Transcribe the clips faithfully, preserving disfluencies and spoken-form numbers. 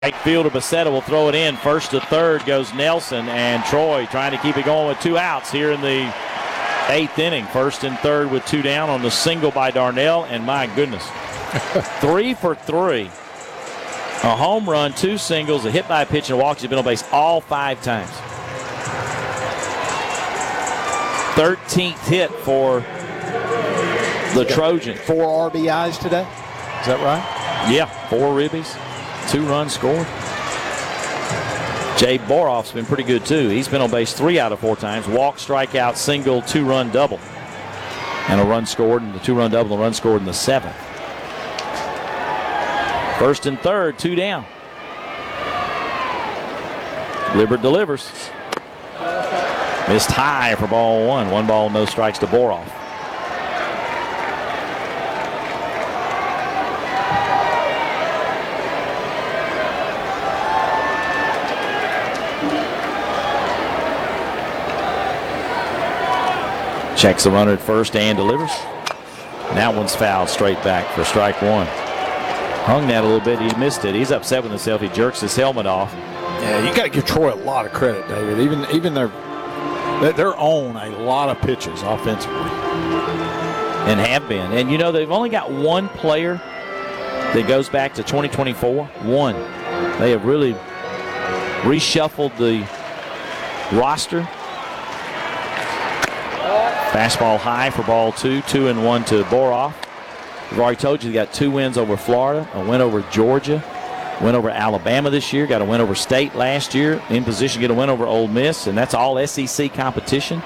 Right fielder Becerra will throw it in. First to third goes Nelson, and Troy trying to keep it going with two outs here in the eighth inning. First and third with two down on the single by Darnell, and my goodness, three for three. A home run, two singles, a hit by a pitch, and a walk. He's been on base all five times. thirteenth hit for the Trojan. Four R B Is today? Is that right? Yeah, four ribbies. Two runs scored. Jay Boroff's been pretty good, too. He's been on base three out of four times. Walk, strikeout, single, two-run double. And a run scored, and the two-run double, and a run scored in the seventh. First and third, two down. Libbert delivers. Missed high for ball one. One ball, no strikes to Boroff. Checks the runner at first and delivers. And that one's fouled straight back for strike one. Hung that a little bit. He missed it. He's upset with himself. He jerks his helmet off. Yeah, you got to give Troy a lot of credit, David. Even even their they're on a lot of pitches offensively. And have been. And, you know, they've only got one player that goes back to twenty twenty-four. One. They have really reshuffled the roster. Fastball high for ball two. Two and one to Boroff. I've already told you they got two wins over Florida, a win over Georgia, win over Alabama this year, got a win over State last year, in position to get a win over Ole Miss, and that's all S E C competition.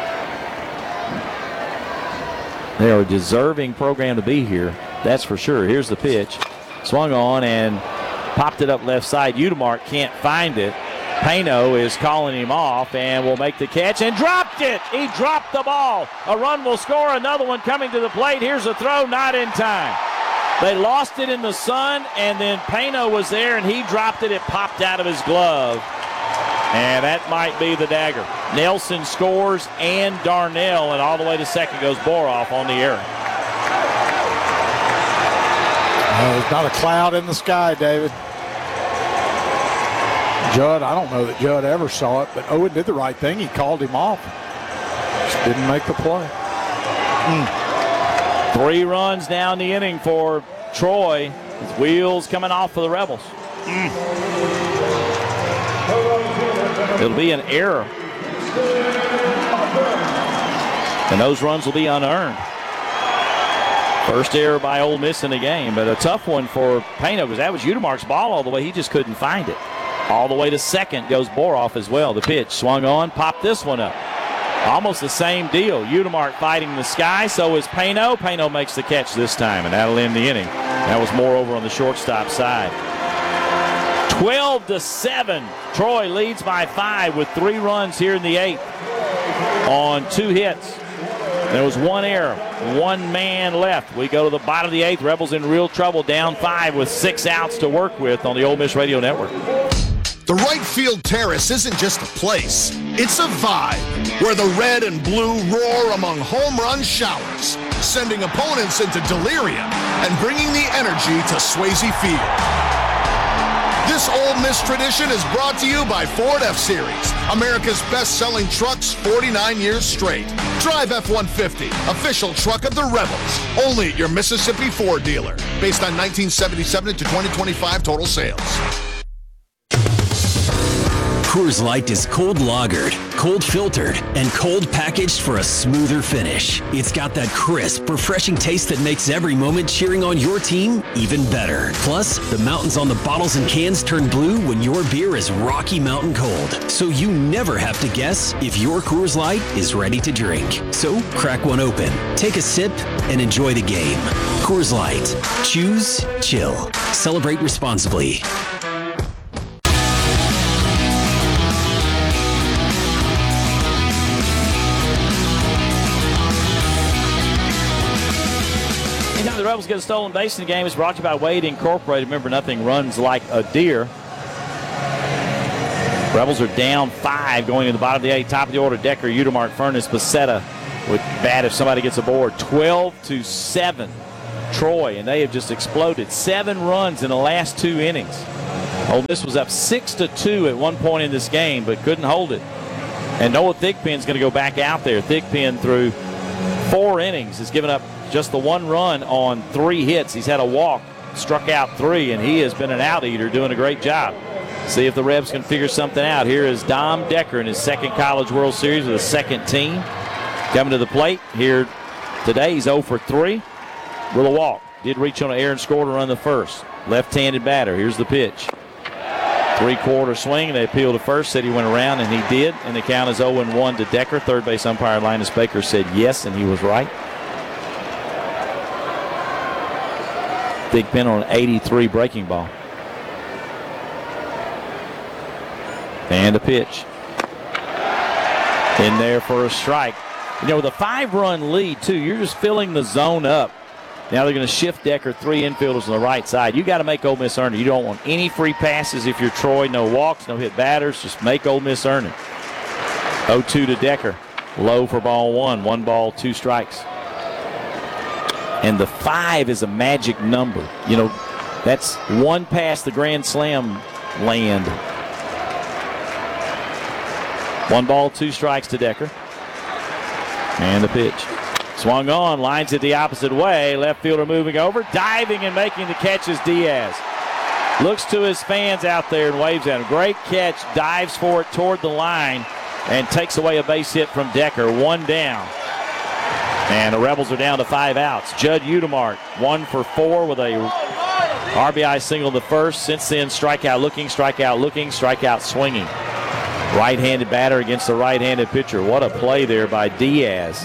They are a deserving program to be here, that's for sure. Here's the pitch. Swung on and popped it up left side. Udemark can't find it. Pano is calling him off and will make the catch and dropped it. He dropped the ball. A run will score. Another one coming to the plate. Here's a throw, not in time. They lost it in the sun, and then Pano was there, and he dropped it. It popped out of his glove. And that might be the dagger. Nelson scores and Darnell, and all the way to second goes Boroff on the error. Uh, there's not a cloud in the sky, David. Judd, I don't know that Judd ever saw it, but Owen did the right thing. He called him off. Just didn't make the play. Mm. Three runs down the inning for Troy. His wheels coming off for the Rebels. Mm. It'll be an error. And those runs will be unearned. First error by Ole Miss in the game, but a tough one for Pano because that was Udemark's ball all the way. He just couldn't find it. All the way to second goes Boroff as well. The pitch swung on, popped this one up. Almost the same deal. Udemark fighting the sky, so is Pano. Pano makes the catch this time, and that'll end the inning. That was more over on the shortstop side. twelve to seven. Troy leads by five with three runs here in the eighth on two hits. There was one error, one man left. We go to the bottom of the eighth. Rebels in real trouble, down five with six outs to work with on the Ole Miss Radio Network. The right field terrace isn't just a place, it's a vibe where the red and blue roar among home run showers, sending opponents into delirium and bringing the energy to Swayze Field. This Ole Miss tradition is brought to you by Ford F-Series, America's best-selling trucks forty-nine years straight. Drive F one fifty, official truck of the Rebels, only at your Mississippi Ford dealer, based on nineteen seventy-seven to twenty twenty-five total sales. Coors Light is cold lagered, cold filtered, and cold packaged for a smoother finish. It's got that crisp, refreshing taste that makes every moment cheering on your team even better. Plus, the mountains on the bottles and cans turn blue when your beer is Rocky Mountain cold. So you never have to guess if your Coors Light is ready to drink. So crack one open, take a sip, and enjoy the game. Coors Light. Choose chill. Celebrate responsibly. The Rebels get a stolen base in the game. It's brought to you by Wade Incorporated. Remember, nothing runs like a deer. Rebels are down five going to the bottom of the eighth. Top of the order, Decker, Udemark, Furness, Becerra would bat if somebody gets aboard. twelve to seven, Troy, and they have just exploded. Seven runs in the last two innings. Ole Miss was up six to two at one point in this game, but couldn't hold it. And Noah Thigpen's going to go back out there. Thigpen through four innings has given up just the one run on three hits. He's had a walk, struck out three, and he has been an out-eater doing a great job. See if the Rebs can figure something out. Here is Dom Decker in his second College World Series with a second team. Coming to the plate here today, he's oh for three with a walk. Did reach on an error and score to run the first. Left-handed batter. Here's the pitch. Three-quarter swing. They appealed to first, said he went around, and he did. And the count is oh and one to Decker. Third base umpire Linus Baker said yes, and he was right. Thigpen on an eighty-three breaking ball. And a pitch. In there for a strike. You know, with a five-run lead, too, you're just filling the zone up. Now they're going to shift Decker, three infielders on the right side. You got to make Ole Miss earn it. You don't want any free passes if you're Troy. No walks, no hit batters. Just make Ole Miss earn it. oh two to Decker. Low for ball one. One ball, two strikes. And the five is a magic number. You know, that's one past the Grand Slam land. One ball, two strikes to Decker. And the pitch. Swung on, lines it the opposite way. Left fielder moving over, diving and making the catch is Diaz. Looks to his fans out there and waves at him. Great catch, dives for it toward the line and takes away a base hit from Decker. One down. And the Rebels are down to five outs. Judd Udemark, one for four with a R B I single the first. Since then, strikeout looking, strikeout looking, strikeout swinging. Right-handed batter against the right-handed pitcher. What a play there by Diaz.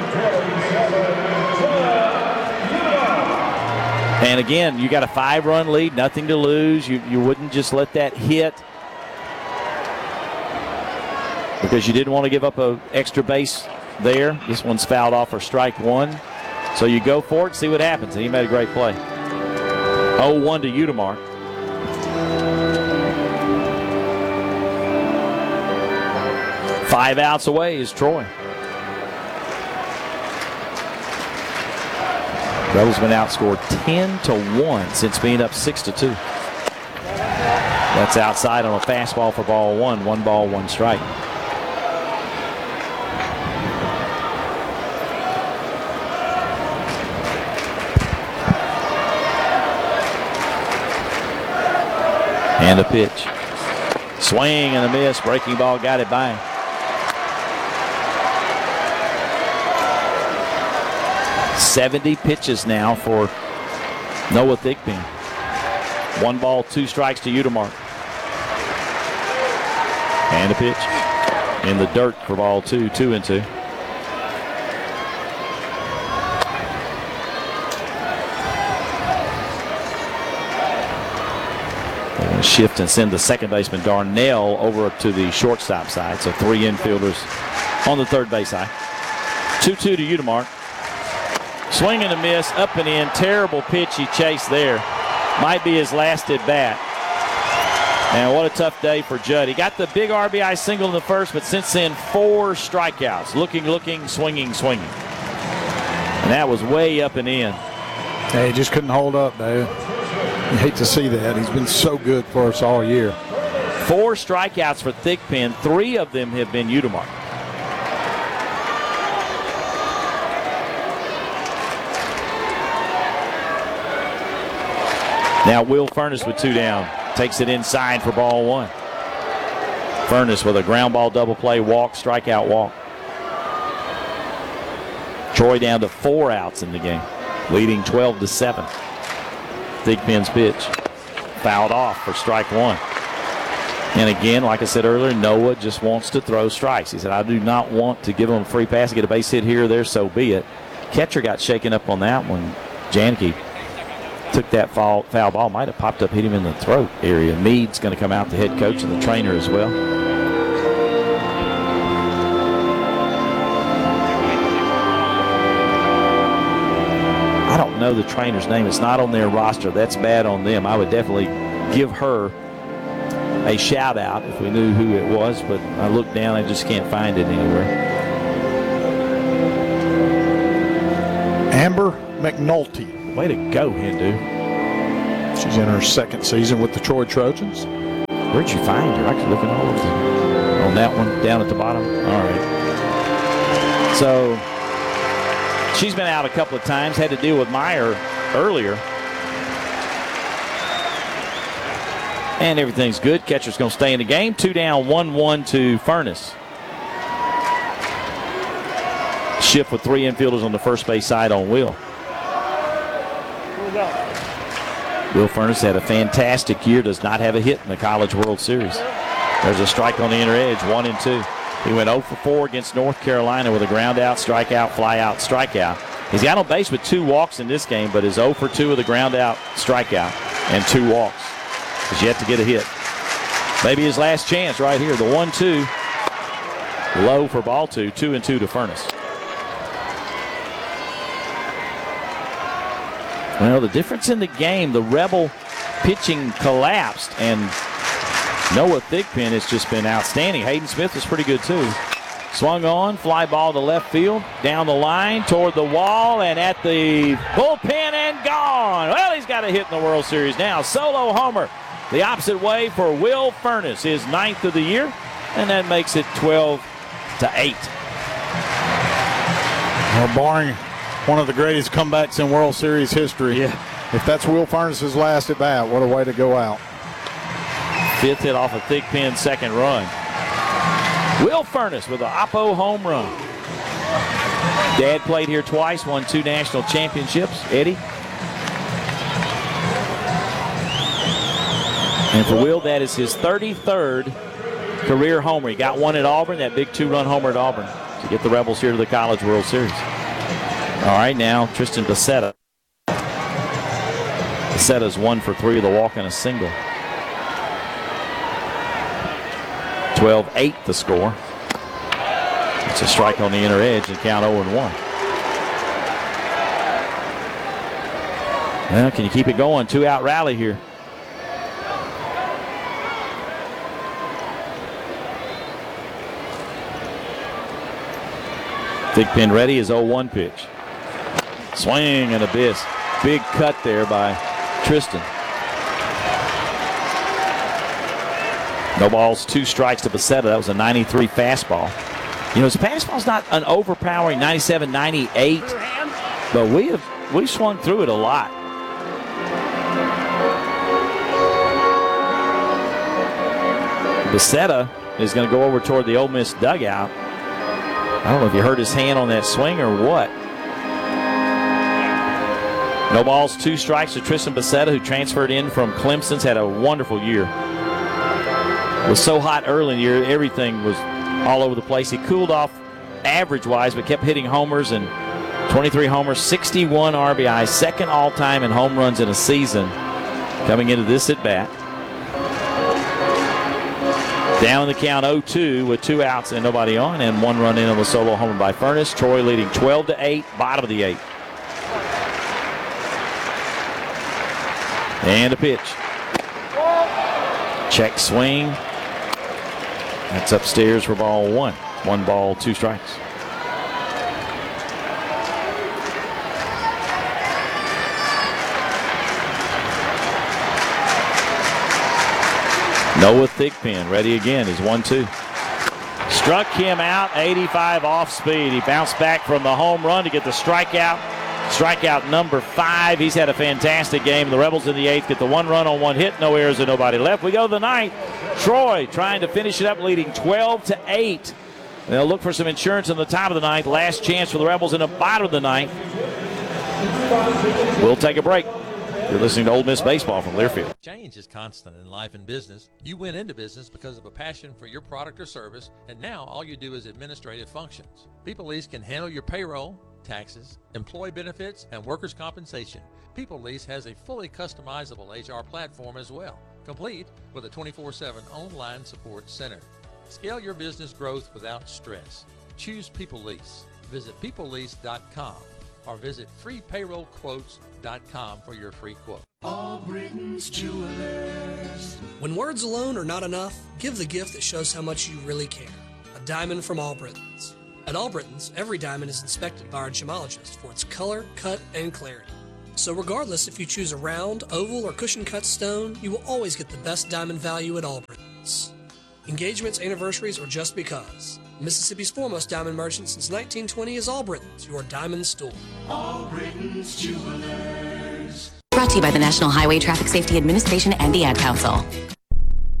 And again, you got a five-run lead, nothing to lose. You, you wouldn't just let that hit because you didn't want to give up an extra base there. This one's fouled off for strike one. So you go for it, see what happens. And he made a great play. oh one to Udemark. Five outs away is Troy. Rebels been outscored ten to one since being up six to two. That's outside on a fastball for ball one. One ball, one strike. And a pitch. Swing and a miss. Breaking ball got it by him. seventy pitches now for Noah Thigpen. One ball, two strikes to Udemark. And a pitch. In the dirt for ball two, two and two. They're going to shift and send the second baseman Darnell over to the shortstop side. So three infielders on the third base side. two two to Udemark. Swing and a miss, up and in. Terrible pitch he chased there. Might be his last at bat. And what a tough day for Judd. He got the big R B I single in the first, but since then, four strikeouts. Looking, looking, swinging, swinging. And that was way up and in. Hey, he just couldn't hold up, Dave. You hate to see that. He's been so good for us all year. Four strikeouts for Thigpen. Three of them have been Udemark. Now Will Furnace with two down. Takes it inside for ball one. Furnace with a ground ball double play, walk, strikeout, walk. Troy down to four outs in the game, leading twelve to seven. Thigpen's pitch. Fouled off for strike one. And again, like I said earlier, Noah just wants to throw strikes. He said, I do not want to give him a free pass, get a base hit here or there, so be it. Catcher got shaken up on that one. Janicki took that foul, foul ball, might have popped up, hit him in the throat area. Meade's going to come out, the head coach and the trainer as well. I don't know the trainer's name. It's not on their roster. That's bad on them. I would definitely give her a shout out if we knew who it was, but I looked down, I just can't find it anywhere. Amber McNulty. Way to go, Hindu. She's in her second season with the Troy Trojans. Where'd you find her? I could look at all of them. On that one, down at the bottom. All right. So she's been out a couple of times. Had to deal with Meyer earlier. And everything's good. Catcher's going to stay in the game. Two down, one one to Furness. Shift with three infielders on the first base side on Will. Will Furness had a fantastic year. Does not have a hit in the College World Series. There's a strike on the inner edge, one and two. He went oh for four against North Carolina with a ground out, strikeout, fly out, strikeout. He's got on base with two walks in this game, but is oh for two with a ground out, strikeout, and two walks. He's yet to get a hit. Maybe his last chance right here. The one two. Low for ball two. Two and two to Furness. Well, the difference in the game, the Rebel pitching collapsed, and Noah Thigpen has just been outstanding. Hayden Smith was pretty good, too. Swung on, fly ball to left field, down the line, toward the wall, and at the bullpen, and gone. Well, he's got a hit in the World Series now. Solo homer the opposite way for Will Furness, his ninth of the year, and that makes it twelve to eight. Well, barring one of the greatest comebacks in World Series history, yeah. If that's Will Furness's last at bat, what a way to go out. Fifth hit off a Thigpen, second run. Will Furness with an Oppo home run. Dad played here twice, won two national championships. Eddie. And for Will, that is his thirty-third career homer. He got one at Auburn, that big two-run homer at Auburn to get the Rebels here to the College World Series. All right, now Tristan Becerra. Becerra's one for three with a walk and a single. twelve eight the score. It's a strike on the inner edge and count oh and one. Well, can you keep it going? Two-out rally here. Thigpen ready, his oh one pitch. Swing and a miss. Big cut there by Tristan. No balls, two strikes to Becerra. That was a ninety-three fastball. You know, his fastball's not an overpowering ninety-seven, ninety-eight, but we have we swung through it a lot. Becerra is going to go over toward the Ole Miss dugout. I don't know if you heard his hand on that swing or what. No balls, two strikes to Tristan Becerra, who transferred in from Clemson's, had a wonderful year. Was so hot early in the year, everything was all over the place. He cooled off average-wise, but kept hitting homers, and twenty-three homers, sixty-one R B Is, second all-time in home runs in a season coming into this at-bat. Down the count oh two with two outs and nobody on, and one run in on the solo homer by Furness. Troy leading twelve to eight, bottom of the eighth. And a pitch. Check swing. That's upstairs for ball one. One ball, two strikes. Noah Thigpen ready again. His one two. Struck him out, eighty-five off speed. He bounced back from the home run to get the strikeout. Strikeout number five. He's had a fantastic game. The Rebels in the eighth get the one run on one hit. No errors and nobody left. We go to the ninth. Troy trying to finish it up, leading twelve to eight. They'll look for some insurance in the top of the ninth. Last chance for the Rebels in the bottom of the ninth. We'll take a break. You're listening to Ole Miss Baseball from Learfield. Change is constant in life and business. You went into business because of a passion for your product or service, and now all you do is administrative functions. People Lease can handle your payroll, taxes, employee benefits, and workers' compensation. People Lease has a fully customizable H R platform as well, complete with a twenty-four seven online support center. Scale your business growth without stress. Choose People Lease. Visit people lease dot com or visit free payroll quotes dot com for your free quote. All Britain's Jewelers. When words alone are not enough, give the gift that shows how much you really care. A diamond from All Britons. At All Britons, every diamond is inspected by our gemologist for its color, cut, and clarity. So regardless if you choose a round, oval, or cushion cut stone, you will always get the best diamond value at All Britons. Merchants. Engagements, anniversaries, or just because. Mississippi's foremost diamond merchant since nineteen twenty is Albritton's, your diamond store. Albritton's Jewelers. Brought to you by the National Highway Traffic Safety Administration and the Ad Council.